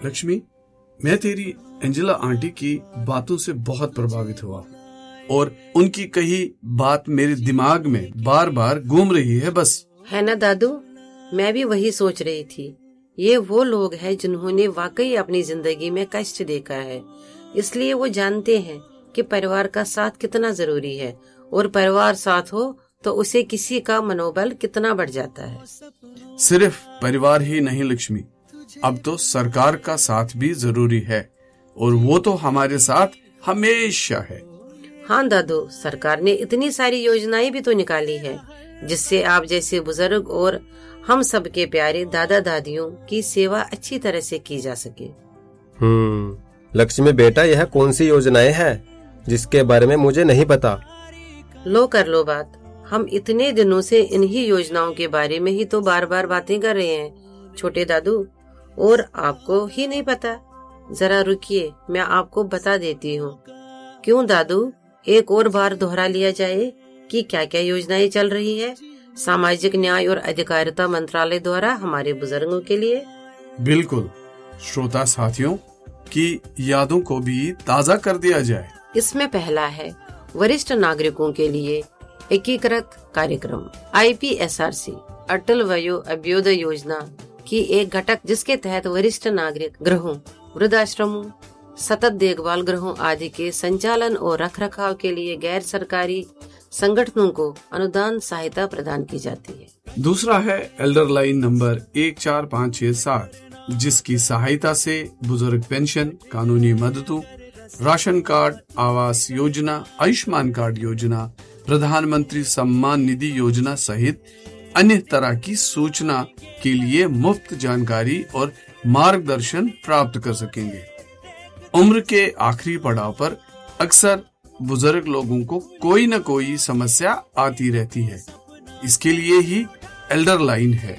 लक्ष्मी, मैं तेरी Angela aunty की बातों से बहुत प्रभावित हुआ और उनकी कही बात मेरे दिमाग में बार बार घूम रही है। बस है ना दादू, मैं भी वही सोच रही थी। ये वो लोग हैं जिन्होंने वाकई अपनी जिंदगी में कष्ट देखा है, इसलिए वो जानते हैं कि परिवार का साथ कितना जरूरी है, और परिवार साथ हो तो उसे किसी का मनोबल कितना बढ़ जाता है। सिर्फ परिवार ही नहीं लक्ष्मी, अब तो सरकार का साथ भी जरूरी है, और वो तो हमारे साथ हमेशा है। हाँ दादू, सरकार ने इतनी सारी योजनाएं भी तो निकाली है जिससे आप जैसे बुजुर्ग और हम सबके प्यारे दादा दादियों की सेवा अच्छी तरह से की जा सके। लक्ष्मी बेटा, यह कौन सी योजनाएं हैं जिसके बारे में मुझे नहीं पता? लो कर लो बात, हम इतने दिनों से इन्हीं योजनाओं के बारे में ही तो बार बार बातें कर रहे हैं छोटे दादू, और आपको ही नहीं पता? जरा रुकिए, मैं आपको बता देती हूँ। क्यों दादू, एक और बार दोहरा लिया जाए कि क्या क्या योजनाएं चल रही है सामाजिक न्याय और अधिकारिता मंत्रालय द्वारा हमारे बुजुर्गों के लिए। बिल्कुल, श्रोता साथियों की यादों को भी ताज़ा कर दिया जाए। इसमें पहला है वरिष्ठ नागरिकों के लिए एकीकृत कार्यक्रम IPSRC, अटल वयो अभ्युदय योजना की एक घटक, जिसके तहत वरिष्ठ नागरिक गृहों, वृद्धाश्रमों, सतत देखभाल गृहों आदि के संचालन और रखरखाव के लिए गैर सरकारी संगठनों को अनुदान सहायता प्रदान की जाती है। दूसरा है एल्डर लाइन नंबर 14567, जिसकी सहायता से बुजुर्ग पेंशन, कानूनी मददों, ration card, Awas Yojana, Ayushman card योजना, प्रधानमंत्री सम्मान निधि योजना सहित अन्य तरह की सूचना के लिए मुफ्त जानकारी और मार्गदर्शन प्राप्त कर सकेंगे। उम्र के आखिरी पड़ाव पर अक्सर बुजुर्ग लोगों को कोई न कोई समस्या आती रहती है, इसके लिए ही एल्डर लाइन है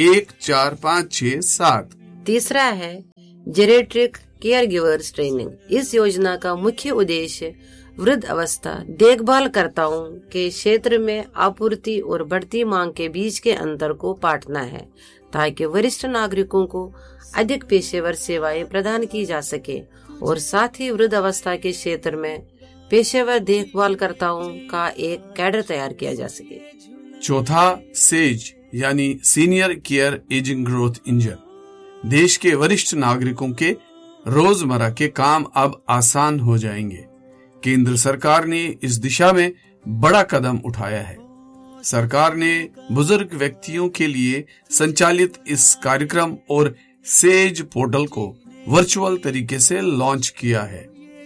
14567। तीसरा है जेरेट्रिक केयर गिवर्स ट्रेनिंग। इस योजना का मुख्य उद्देश्य वृद्ध अवस्था देखभालकर्ताओं के क्षेत्र में आपूर्ति और बढ़ती मांग के बीच के अंतर को पाटना है, ताकि वरिष्ठ नागरिकों को अधिक पेशेवर सेवाएं प्रदान की जा सके और साथ ही वृद्ध अवस्था के क्षेत्र में पेशेवर देखभालकर्ताओं का एक कैडर तैयार किया जा सके। चौथा सेज यानी senior care ageing growth engine. देश के वरिष्ठ नागरिकों के रोजमर्रा के काम अब आसान हो जाएंगे। केंद्र सरकार ने इस दिशा में बड़ा कदम उठाया है। सरकार ने बुजुर्ग व्यक्तियों के लिए संचालित इस कार्यक्रम और सेज पोर्टल को वर्चुअल तरीके से लॉन्च किया है।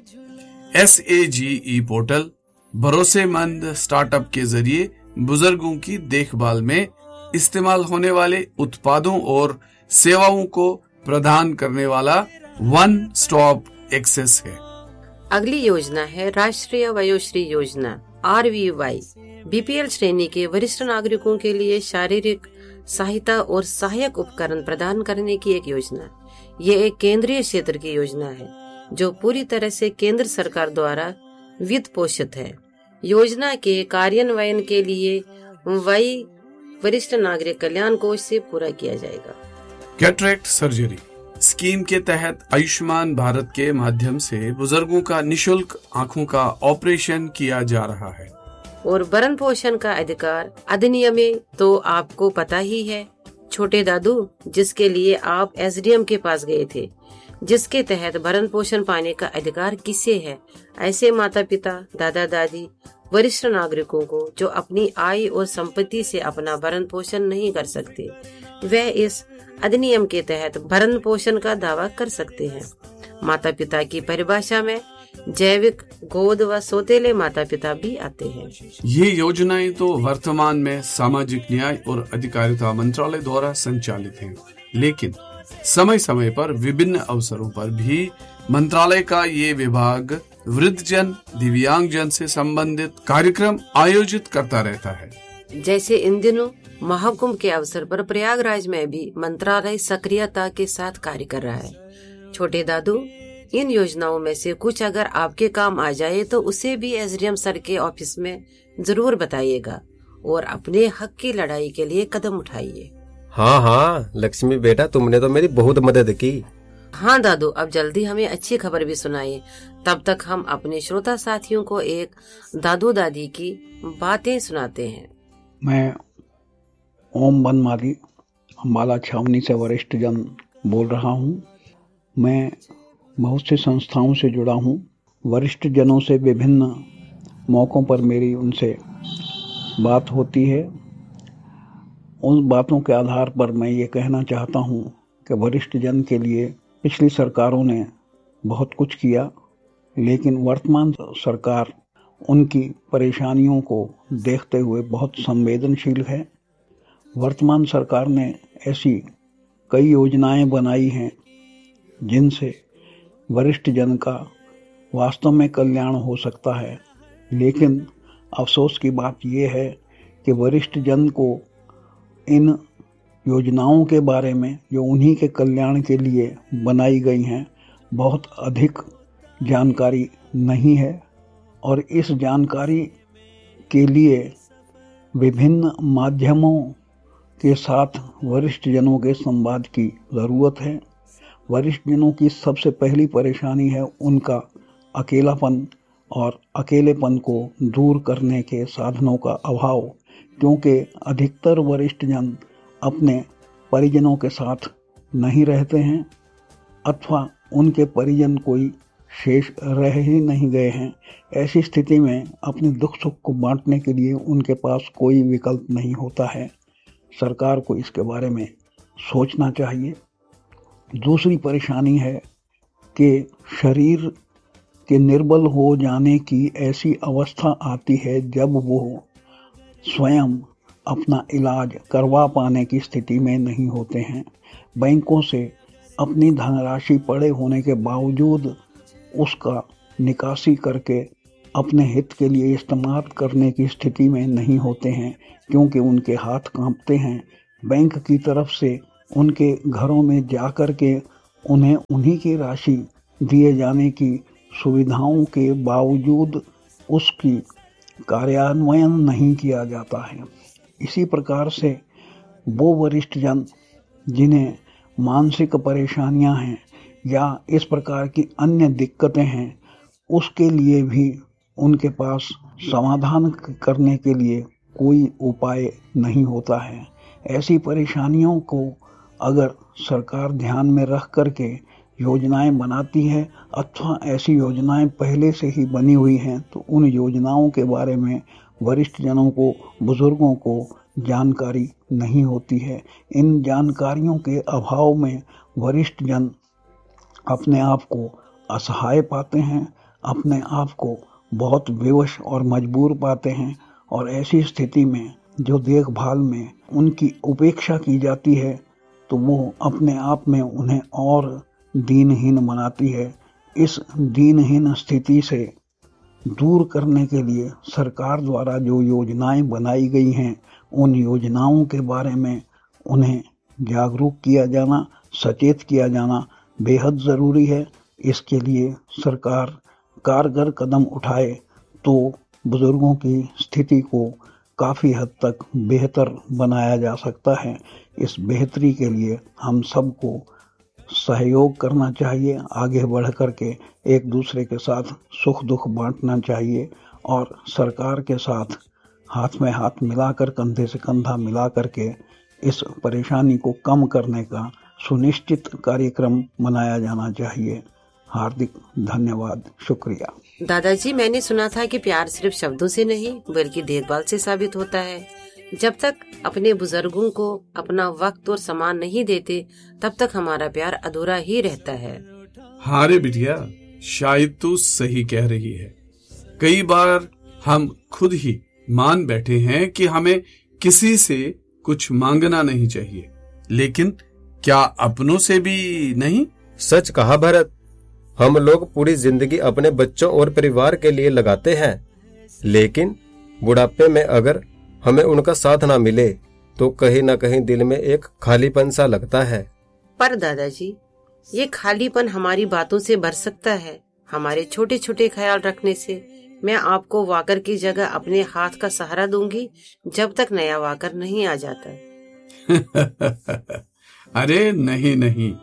SAGE पोर्टल भरोसेमंद स्टार्टअप के जरिए बुजुर्गों की देखभाल में इस्तेमाल होने वाले उत्पादों और सेवाओं को प्रदान करने वाला वन स्टॉप एक्सेस है। अगली योजना है राष्ट्रीय वयोश्री योजना RVY। BPL श्रेणी के वरिष्ठ नागरिकों के लिए शारीरिक सहायता और सहायक उपकरण प्रदान करने की एक योजना। ये एक केंद्रीय क्षेत्र की योजना है जो पूरी तरह से केंद्र सरकार द्वारा वित्त पोषित है। योजना के कार्यान्वयन के लिए वही वरिष्ठ नागरिक कल्याण कोष से पूरा किया जाएगा। कैटरेक्ट सर्जरी स्कीम के तहत आयुष्मान भारत के माध्यम से बुजुर्गों का निशुल्क आंखों का ऑपरेशन किया जा रहा है। और भरण पोषण का अधिकार अधिनियम तो आपको पता ही है छोटे दादू, जिसके लिए आप SDM के पास गए थे, जिसके तहत भरण पोषण पाने का अधिकार किसे है? ऐसे माता पिता, दादा दादी, वरिष्ठ नागरिकों को जो अपनी आय और संपत्ति से अपना भरण पोषण नहीं कर सकते, वह इस अधिनियम के तहत भरण पोषण का दावा कर सकते हैं। माता पिता की परिभाषा में जैविक, गोद व सौतेले माता पिता भी आते हैं। ये योजनाएं तो वर्तमान में सामाजिक न्याय और अधिकारिता मंत्रालय द्वारा संचालित हैं, लेकिन समय समय पर विभिन्न अवसरों पर भी मंत्रालय का ये विभाग वृद्धजन, दिव्यांगजन से संबंधित कार्यक्रम आयोजित करता रहता है। जैसे इन दिनों महाकुंभ के अवसर पर प्रयागराज में भी मंत्रालय सक्रियता के साथ कार्य कर रहा है। छोटे दादू, इन योजनाओं में से कुछ अगर आपके काम आ जाए तो उसे भी SDM सर के ऑफिस में जरूर बताइएगा और अपने हक की लड़ाई के लिए कदम उठाइए। हाँ, लक्ष्मी बेटा, तुमने तो मेरी बहुत मदद की। हाँ दादू, अब जल्दी हमें अच्छी खबर भी सुनाइए। तब तक हम अपने श्रोता साथियों को एक दादू दादी की बातें सुनाते हैं। मैं ओम बनमाली अम्बाला छावनी से वरिष्ठ जन बोल रहा हूँ। मैं बहुत सी संस्थाओं से जुड़ा हूँ। वरिष्ठ जनों से विभिन्न मौक़ों पर मेरी उनसे बात होती है। उन बातों के आधार पर मैं ये कहना चाहता हूँ कि वरिष्ठ जन के लिए पिछली सरकारों ने बहुत कुछ किया, लेकिन वर्तमान सरकार उनकी परेशानियों को देखते हुए बहुत संवेदनशील है। वर्तमान सरकार ने ऐसी कई योजनाएं बनाई हैं जिनसे वरिष्ठ जन का वास्तव में कल्याण हो सकता है, लेकिन अफसोस की बात यह है कि वरिष्ठ जन को इन योजनाओं के बारे में जो उन्हीं के कल्याण के लिए बनाई गई हैं बहुत अधिक जानकारी नहीं है, और इस जानकारी के लिए विभिन्न माध्यमों के साथ वरिष्ठ जनों के संवाद की ज़रूरत है। वरिष्ठ जनों की सबसे पहली परेशानी है उनका अकेलापन और अकेलेपन को दूर करने के साधनों का अभाव, क्योंकि अधिकतर वरिष्ठ जन अपने परिजनों के साथ नहीं रहते हैं अथवा उनके परिजन कोई शेष रह ही नहीं गए हैं। ऐसी स्थिति में अपने दुख सुख को बांटने के लिए उनके पास कोई विकल्प नहीं होता है। सरकार को इसके बारे में सोचना चाहिए। दूसरी परेशानी है कि शरीर के निर्बल हो जाने की ऐसी अवस्था आती है जब वो स्वयं अपना इलाज करवा पाने की स्थिति में नहीं होते हैं। बैंकों से अपनी धनराशि पड़े होने के बावजूद उसका निकासी करके अपने हित के लिए इस्तेमाल करने की स्थिति में नहीं होते हैं, क्योंकि उनके हाथ कांपते हैं। बैंक की तरफ से उनके घरों में जाकर के उन्हें उन्हीं की राशि दिए जाने की सुविधाओं के बावजूद उसकी कार्यान्वयन नहीं किया जाता है। इसी प्रकार से वो वरिष्ठ जन जिन्हें मानसिक परेशानियां हैं या इस प्रकार की अन्य दिक्कतें हैं, उसके लिए भी उनके पास समाधान करने के लिए कोई उपाय नहीं होता है। ऐसी परेशानियों को अगर सरकार ध्यान में रख करके योजनाएं बनाती है अथवा ऐसी योजनाएं पहले से ही बनी हुई हैं, तो उन योजनाओं के बारे में वरिष्ठ जनों को, बुजुर्गों को जानकारी नहीं होती है। इन जानकारियों के अभाव में वरिष्ठ जन अपने आप को असहाय पाते हैं, अपने आप को बहुत विवश और मजबूर पाते हैं, और ऐसी स्थिति में जो देखभाल में उनकी उपेक्षा की जाती है तो वो अपने आप में उन्हें और दीनहीन बनाती है। इस दीनहीन स्थिति से दूर करने के लिए सरकार द्वारा जो योजनाएं बनाई गई हैं, उन योजनाओं के बारे में उन्हें जागरूक किया जाना, सचेत किया जाना बेहद ज़रूरी है। इसके लिए सरकार कारगर कदम उठाए तो बुजुर्गों की स्थिति को काफ़ी हद तक बेहतर बनाया जा सकता है। इस बेहतरी के लिए हम सबको सहयोग करना चाहिए, आगे बढ़ करके एक दूसरे के साथ सुख दुख बांटना चाहिए, और सरकार के साथ हाथ में हाथ मिलाकर, कंधे से कंधा मिला करके इस परेशानी को कम करने का सुनिश्चित कार्यक्रम मनाया जाना चाहिए। हार्दिक धन्यवाद, शुक्रिया। दादाजी, मैंने सुना था कि प्यार सिर्फ शब्दों से नहीं बल्कि देखभाल से साबित होता है। जब तक अपने बुजुर्गों को अपना वक्त और सम्मान नहीं देते, तब तक हमारा प्यार अधूरा ही रहता है। हाँ रे बिटिया, शायद तू सही कह रही है। कई बार हम खुद ही मान बैठे हैं कि हमें किसी से कुछ मांगना नहीं चाहिए, लेकिन क्या अपनों से भी नहीं? सच कहा भरत, हम लोग पूरी जिंदगी अपने बच्चों और परिवार के लिए लगाते हैं, लेकिन बुढ़ापे में अगर हमें उनका साथ ना मिले तो कहीं ना कहीं दिल में एक खालीपन सा लगता है। पर दादाजी, ये खालीपन हमारी बातों से भर सकता है, हमारे छोटे छोटे ख्याल रखने से। मैं आपको वाकर की जगह अपने हाथ का सहारा दूंगी जब तक नया वाकर नहीं आ जाता। अरे नहीं नहीं,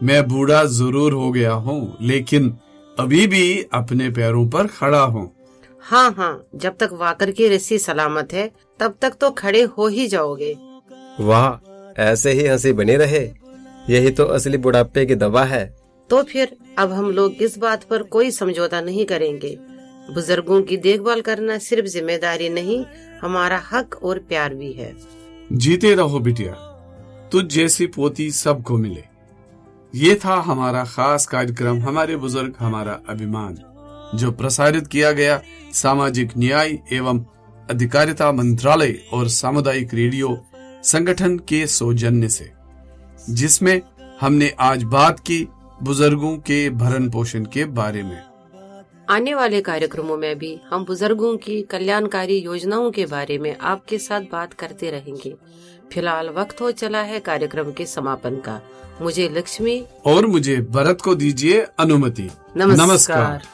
मैं बूढ़ा जरूर हो गया हूँ, लेकिन अभी भी अपने पैरों पर खड़ा हूँ। हाँ, जब तक वाकर की रस्सी सलामत है तब तक तो खड़े हो ही जाओगे। वाह, ऐसे ही हंसी बनी रहे, यही तो असली बुढ़ापे की दवा है। तो फिर अब हम लोग इस बात पर कोई समझौता नहीं करेंगे। बुजुर्गों की देखभाल करना सिर्फ जिम्मेदारी नहीं, हमारा हक और प्यार भी है। जीते रहो बिटिया, तुझ जैसी पोती सबको मिले। ये था हमारा खास कार्यक्रम हमारे बुजुर्ग हमारा अभिमान, जो प्रसारित किया गया सामाजिक न्याय एवं अधिकारिता मंत्रालय और सामुदायिक रेडियो संगठन के सौजन्य से, जिसमें हमने आज बात की बुजुर्गों के भरण पोषण के बारे में। आने वाले कार्यक्रमों में भी हम बुजुर्गों की कल्याणकारी योजनाओं के बारे में आपके साथ बात करते रहेंगे। फिलहाल वक्त हो चला है कार्यक्रम के समापन का। मुझे लक्ष्मी और मुझे भरत को दीजिए अनुमति। नमस्कार।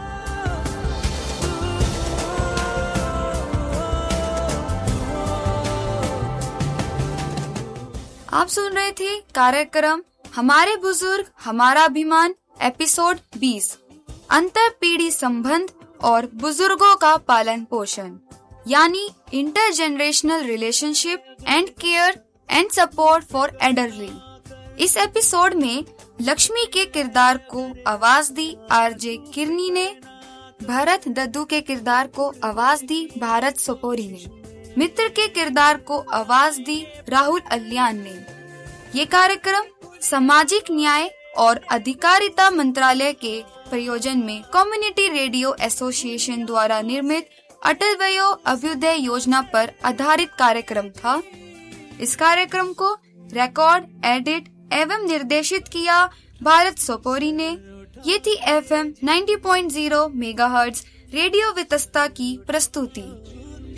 आप सुन रहे थे कार्यक्रम हमारे बुजुर्ग हमारा अभिमान एपिसोड 20, अंतर पीढ़ी संबंध और बुजुर्गों का पालन पोषण, यानी intergenerational relationship and care and support for elderly. इस एपिसोड में लक्ष्मी के किरदार को आवाज दी आरजे किरनी ने, भरत दद्दू के किरदार को आवाज दी भारत सोपोरी ने, मित्र के किरदार को आवाज दी राहुल अलियान ने। ये कार्यक्रम सामाजिक न्याय और अधिकारिता मंत्रालय के प्रयोजन में कम्युनिटी रेडियो एसोसिएशन द्वारा निर्मित अटल वयो अभ्युदय योजना पर आधारित कार्यक्रम था। इस कार्यक्रम को रिकॉर्ड, एडिट एवं निर्देशित किया भारत सोपोरी ने। ये थी FM 90.0 मेगाहर्ट्ज रेडियो वितस्ता की प्रस्तुति।